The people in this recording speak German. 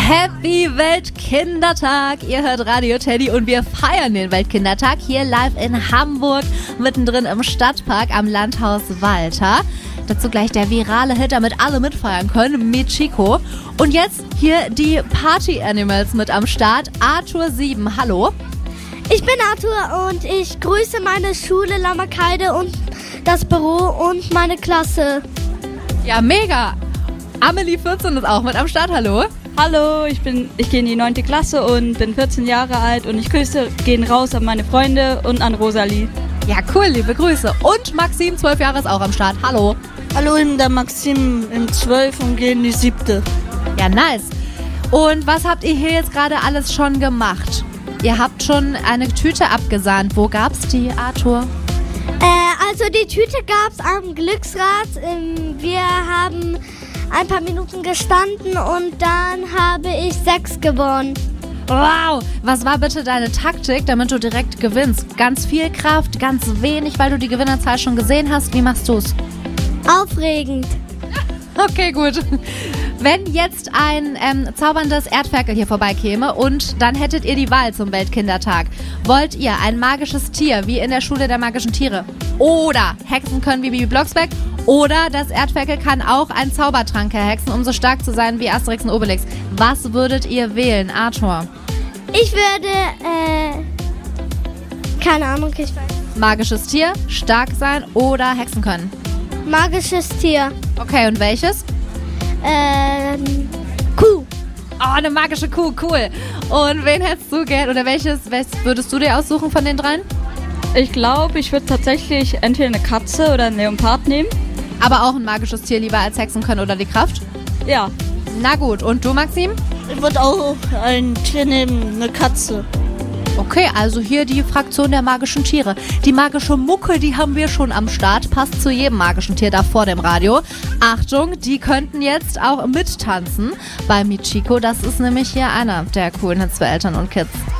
Happy Weltkindertag! Ihr hört Radio Teddy und wir feiern den Weltkindertag hier live in Hamburg, mittendrin im Stadtpark am Landhaus Walter. Dazu gleich der virale Hit, damit alle mitfeiern können, Michiko. Und jetzt hier die Party Animals mit am Start. Arthur 7, hallo. Ich bin Arthur und ich grüße meine Schule Lammerkeide und das Büro und meine Klasse. Ja, mega! Amelie 14 ist auch mit am Start, hallo. Hallo, ich gehe in die 9. Klasse und bin 14 Jahre alt und ich Grüße gehen raus an meine Freunde und an Rosalie. Ja, cool, liebe Grüße. Und Maxim, 12 Jahre, ist auch am Start, hallo. Hallo, ich bin der Maxim im 12 und gehe in die 7. Ja, nice. Und was habt ihr hier jetzt gerade alles schon gemacht? Ihr habt schon eine Tüte abgesahnt. Wo gab's die, Arthur? Also die Tüte gab's am Glücksrad. Wir haben ein paar Minuten gestanden und dann habe ich 6 gewonnen. Wow! Was war bitte deine Taktik, damit du direkt gewinnst? Ganz viel Kraft, ganz wenig, weil du die Gewinnerzahl schon gesehen hast? Wie machst du's? Aufregend. Okay, gut. Wenn jetzt ein zauberndes Erdferkel hier vorbeikäme und dann hättet ihr die Wahl zum Weltkindertag. Wollt ihr ein magisches Tier, wie in der Schule der magischen Tiere? Oder Hexen können wie Bibi Blocksberg? Oder das Erdferkel kann auch einen Zaubertrank erhexen, um so stark zu sein wie Asterix und Obelix. Was würdet ihr wählen, Arthur? Ich würde, keine Ahnung, ich weiß. Magisches Tier, stark sein oder Hexen können? Magisches Tier. Okay, und welches? Kuh. Oh, eine magische Kuh, cool. Und wen hättest du gern, oder welches würdest du dir aussuchen von den dreien? Ich glaube, ich würde tatsächlich entweder eine Katze oder einen Leopard nehmen. Aber auch ein magisches Tier lieber als Hexen können oder die Kraft? Ja. Na gut, und du, Maxim? Ich würde auch ein Tier nehmen, eine Katze. Okay, also hier die Fraktion der magischen Tiere. Die magische Mucke, die haben wir schon am Start. Passt zu jedem magischen Tier da vor dem Radio. Achtung, die könnten jetzt auch mittanzen bei Michiko. Das ist nämlich hier einer der coolen Hits für Eltern und Kids.